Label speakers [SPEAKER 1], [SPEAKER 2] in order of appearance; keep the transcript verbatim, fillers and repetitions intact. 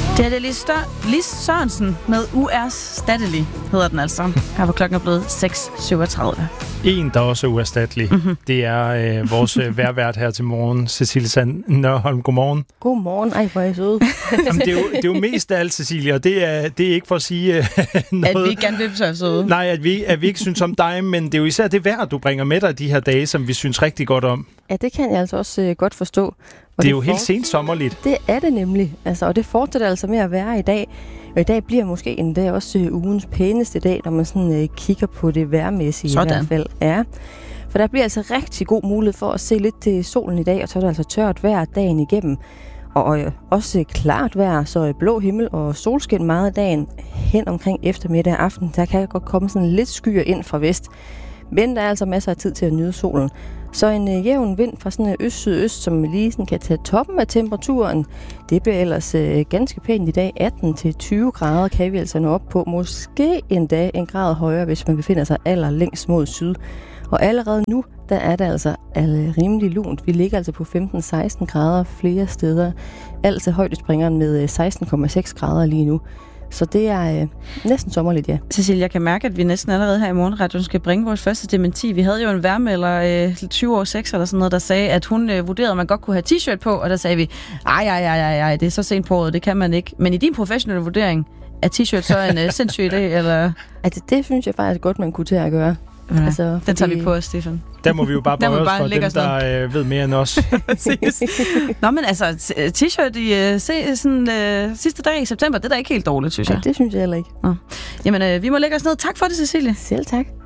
[SPEAKER 1] Det er det Lis, Stør- Lis Sørensen med U R's Statterlig, hedder den altså. Her var klokken blevet seks syvogtredive.
[SPEAKER 2] En, der også er uerstattelig, mm-hmm. det er øh, vores øh, værvært her til morgen, Cecilie Sand Nørholm. Godmorgen.
[SPEAKER 3] Godmorgen. Ej, hvor er I søde.
[SPEAKER 2] Jamen, det, er jo, det er jo mest af alt, Cecilie, og det er, det er ikke for at sige øh, noget.
[SPEAKER 1] At vi ikke gerne vil være søde.
[SPEAKER 2] Nej, at vi, at vi ikke synes om dig, men det er jo især det vejr, du bringer med dig de her dage, som vi synes rigtig godt om.
[SPEAKER 3] Ja, det kan jeg altså også øh, godt forstå. Og
[SPEAKER 2] det er
[SPEAKER 3] det
[SPEAKER 2] jo helt
[SPEAKER 3] fort...
[SPEAKER 2] sent sommerligt.
[SPEAKER 3] Det er det nemlig, altså, og det fortsætter altså med at være i dag. Og i dag bliver måske en dag også øh, ugens pæneste dag, når man sådan øh, kigger på det vejrmæssige
[SPEAKER 1] sådan.
[SPEAKER 3] I hvert fald. Ja. For der bliver altså rigtig god mulighed for at se lidt til solen i dag, og så er det altså tørt vejr dagen igennem. Og øh, også klart vejr, så øh, blå himmel og solskin meget af dagen hen omkring eftermiddag og aften. Der kan godt komme sådan lidt skyer ind fra vest. Men der er altså masser af tid til at nyde solen. Så en øh, jævn vind fra sådan øst-sydøst, som lige sådan kan tage toppen af temperaturen. Det bliver ellers øh, ganske pænt i dag. atten til tyve grader kan vi altså nå op på. Måske endda en grad højere, hvis man befinder sig allerlængst mod syd. Og allerede nu, der er det altså rimelig lunt. Vi ligger altså på femten til seksten grader flere steder. Altså højdespringeren med seksten komma seks grader lige nu. Så det er øh, næsten sommerligt, ja.
[SPEAKER 1] Cecilie, jeg kan mærke, at vi næsten allerede her i Morgenradioen skal bringe vores første dementi. Vi havde jo en værmelder, øh, tyve år seks eller sådan noget, der sagde, at hun øh, vurderede, at man godt kunne have t-shirt på, og der sagde vi, ej, ej, ej, ej, ej, det er så sent på året, det kan man ikke. Men i din professionelle vurdering, er t-shirt så en øh, sindssyg idé, eller?
[SPEAKER 3] Altså, det synes jeg faktisk godt, man kunne til at gøre.
[SPEAKER 1] Ja,
[SPEAKER 3] altså,
[SPEAKER 1] den tager vi på os, Stefan.
[SPEAKER 2] Der må vi jo bare bøje os for dem, der øh, ved mere end os.
[SPEAKER 1] Nå, men altså, t-shirt i uh, se, sådan, uh, sidste dag i september, det er da ikke helt dårligt, synes jeg.
[SPEAKER 3] Ja, det synes jeg heller ikke.
[SPEAKER 1] Nå. Jamen, uh, vi må lægge os ned. Tak for det, Cecilie.
[SPEAKER 3] Selv tak.